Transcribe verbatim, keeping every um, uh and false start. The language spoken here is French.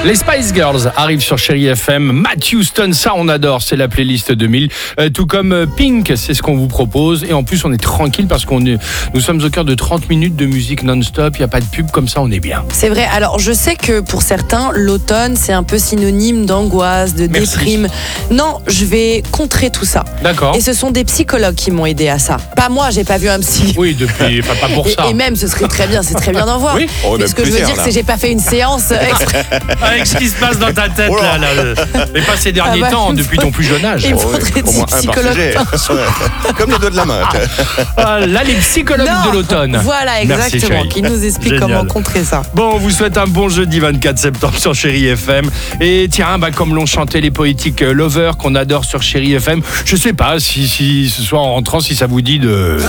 Les Spice Girls arrivent sur Chérie F M. Matt Houston, ça on adore, c'est la playlist deux mille. Euh, tout comme euh, Pink, c'est ce qu'on vous propose. Et en plus, on est tranquille parce qu'on est, nous sommes au cœur de trente minutes de musique non-stop. Il n'y a pas de pub, comme ça on est bien. C'est vrai. Alors, je sais que pour certains, l'automne, c'est un peu synonyme d'angoisse, de Merci. déprime. Non, je vais contrer tout ça. D'accord. Et ce sont des psychologues qui m'ont aidé à ça. Pas moi, j'ai pas vu un psy. Oui, depuis, pas, pas pour Et, ça. et même, ce serait très bien, c'est très bien d'en voir. Oui. On a Mais ce que je veux plusieurs, dire, là. c'est que j'ai pas fait une séance exprès. Avec ce qui se passe dans ta tête, Oh là, là. là. Et pas ces derniers Ah bah, temps, il me depuis faut- ton plus jeune âge. il me Oh, faudrait oui, au des moins un par psychologues. sujet. Ouais. Comme le doigt de la main. Ah, là, les psychologues Non, de l'automne. Voilà, Merci, exactement. chérie. Qui nous explique Génial. comment contrer ça. Bon, on vous souhaite un bon jeudi vingt-quatre septembre sur Chérie F M. Et tiens, bah, comme l'ont chanté les poétiques euh, Lover qu'on adore sur Chérie F M, je sais pas si, si ce soir en rentrant, si ça vous dit de...